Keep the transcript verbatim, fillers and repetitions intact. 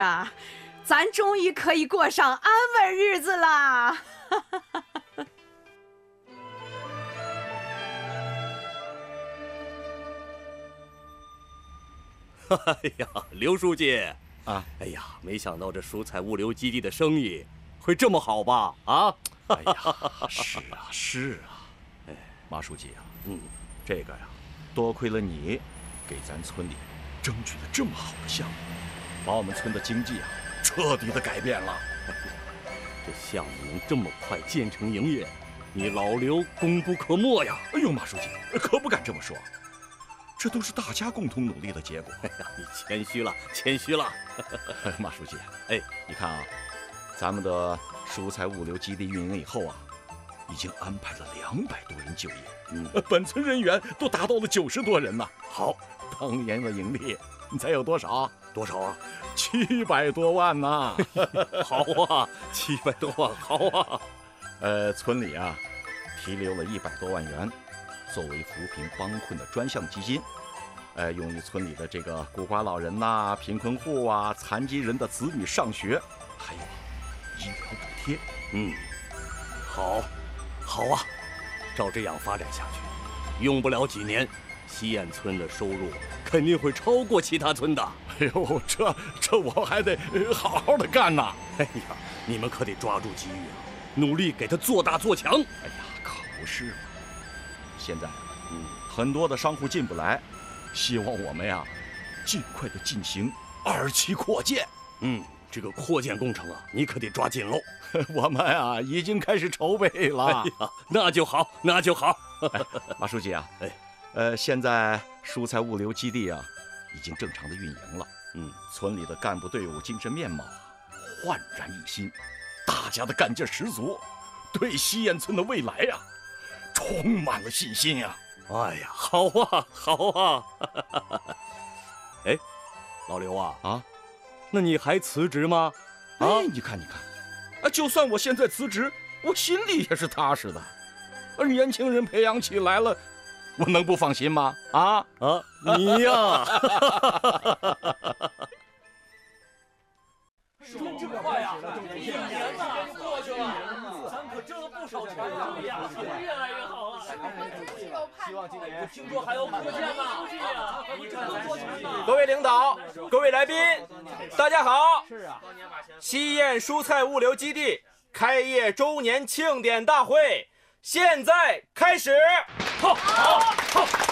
啊，咱终于可以过上安稳日子啦！ 哎呀，刘书记啊！ 哎呀，没想到这蔬菜物流基地的生意会这么好吧？啊！ 哎呀，是啊，是啊。哎，马书记啊， 嗯， 这个呀，多亏了你，给咱村里争取了这么好的项目，把我们村的经济啊彻底的改变了。 哎呀，这项目能这么快建成营业，你老刘功不可没呀！ 哎呦，马书记可不敢这么说。这都是大家共同努力的结果。 哎呀，你谦虚了，谦虚了。 马书记， 哎， 你看啊，咱们的蔬菜物流基地运营以后啊，已经安排了两百多人就业，嗯，本村人员都达到了九十多人呢。 好， 当年的盈利，你猜有多少？ 多少啊？ 七百多万呐！ 好啊，七百多万，好啊。 呃，村里啊，提留了一百多万元。作为扶贫帮困的专项基金，呃，用于村里的这个孤寡老人呐、啊、贫困户啊、残疾人的子女上学，还有医疗补贴。 嗯，好，好啊，照这样发展下去，用不了几年，西堰村的收入肯定会超过其他村的。 哎呦，这这我还得好好的干呐！ 哎呀，你们可得抓住机遇啊，努力给它做大做强。 哎呀，可不是嘛。现在，嗯，很多的商户进不来，希望我们呀，尽快的进行二期扩建。 嗯，这个扩建工程啊，你可得抓紧喽。 我们啊，已经开始筹备了。 哎呀，那就好，那就好。 哎，马书记啊， 哎， 呃，现在蔬菜物流基地啊，已经正常的运营了。 嗯， 村里的干部队伍精神面貌啊，焕然一新，大家的干劲十足，对西堰村的未来呀、啊。充满了信心呀！ 哎呀，好啊，好啊！哎，老刘啊， 啊， 那你还辞职吗？ 啊，哎、你看，你看，啊，就算我现在辞职，我心里也是踏实的。而年轻人培养起来了，我能不放心吗？啊啊，你呀！ 说这么快呀！一年呐过去了，咱可挣了不少钱了，越来越好了。希望今年听说还有扩建呢。 各位领导，各位来宾，大家好！西堰蔬菜物流基地开业周年庆典大会现在开始。好，好，好。